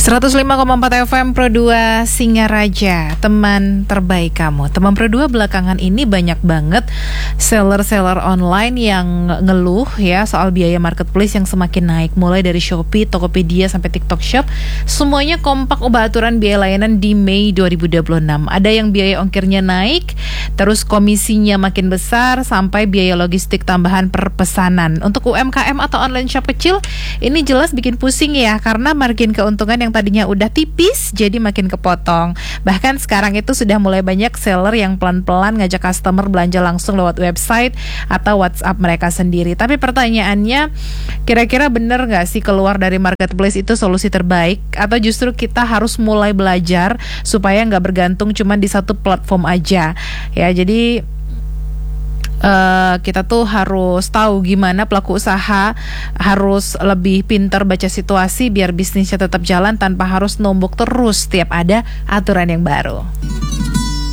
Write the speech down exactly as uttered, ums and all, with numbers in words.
seratus lima koma empat F M Pro dua Singaraja, teman terbaik kamu. Teman Pro dua belakangan ini banyak banget seller-seller online yang ngeluh ya soal biaya marketplace yang semakin naik. Mulai dari Shopee, Tokopedia sampai TikTok Shop, semuanya kompak ubah aturan biaya layanan di Mei dua ribu dua puluh enam. Ada yang biaya ongkirnya naik, terus komisinya makin besar, sampai biaya logistik tambahan per pesanan. Untuk U M K M atau online shop kecil, ini jelas bikin pusing ya, karena margin keuntungan yang tadinya udah tipis jadi makin kepotong. Bahkan sekarang itu sudah mulai banyak seller yang pelan-pelan ngajak customer belanja langsung lewat website atau WhatsApp mereka sendiri. Tapi pertanyaannya, kira-kira bener gak sih keluar dari marketplace itu solusi terbaik? Atau justru kita harus mulai belajar supaya gak bergantung cuma di satu platform aja? Ya, jadi Uh, kita tuh harus tahu gimana pelaku usaha harus lebih pintar baca situasi biar bisnisnya tetap jalan tanpa harus nombok terus setiap ada aturan yang baru.